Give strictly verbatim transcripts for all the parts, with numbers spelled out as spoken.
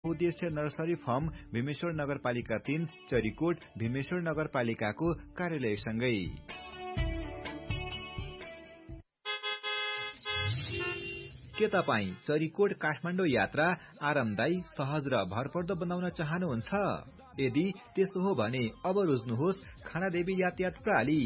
उद्देश्य nursery form Bhimeshwar नगरपालिका तीन चरीकोट भीमेश्वर नगरपालिकाको कार्यालयसँगै। के तपाईँ चरीकोट काठमाडौँ यात्रा आरामदायी सहज र भरपर्दो बनाउन चाहनुहुन्छ? यदि त्यसो हो भने अब रोज्नुहोस् खानादेवी यातायात प्रणाली।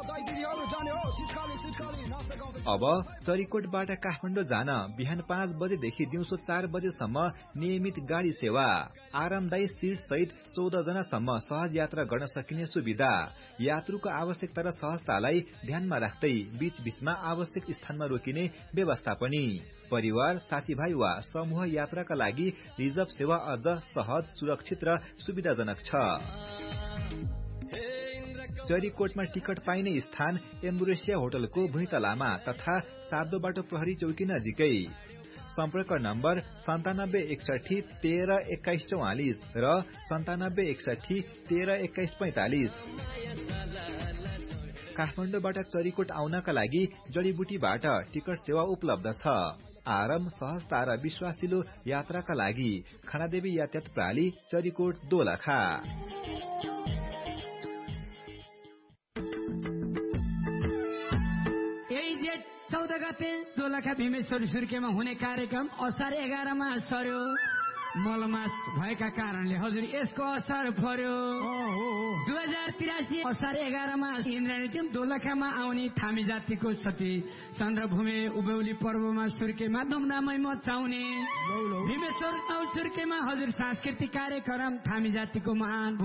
अब चरीकोटबाट काठमाडौँ जान बिहान पाँच बजेदेखि दिउँसो चार बजेसम्म नियमित गाडी सेवा, आरामदायी सीट सहित चौध जनासम्म सहज यात्रा गर्न सकिने सुविधा, यात्रुको आवश्यकता र सहजतालाई ध्यानमा राख्दै बीच बीचमा आवश्यक स्थानमा रोकिने व्यवस्था पनि। परिवार साथीभाइ वा समूह यात्राका लागि रिजर्भ सेवा अझ सहज सुरक्षित र सुविधाजनक छ। चरीकोटमा टिकट पाइने स्थान एम्बुरेसिया होटलको भुइँतलामा तथा सातो बाटो प्रहरी चौकी नजिकै। सम्पर्क नम्बर सन्तानब्बे एकसठी तेह्र एक्काइस चौवालिस र सन्तानब्बे एकसठी तेह्र एक्काइस पैंतालिस। काठमाडौँबाट चरीकोट आउनका लागि जडीबुटीबाट टिकट सेवा उपलब्ध छ। आराम सहजता र विश्वासिलो यात्राका लागि खानादेवी यातायात प्रणाली चरीकोट दोलखा। चौध गते दोलखा भीमेश्वर सुर्खेतमा हुने कार्यक्रम असार एघारमा सर्यो। मलमास भएका कारणले हजुर यसको असर पर्यो। दुई हजार तिरासी असार एघारमा इन्द्रनीतिम दोलखामा आउने थामी जातिको सती चन्द्रभूमि उभौली पर्वमा सुर्खेतमा धुमधामै मचाउने। भीमेश्वर सुर्खेतमा हजुर सांस्कृतिक कार्यक्रम थामी जातिको महान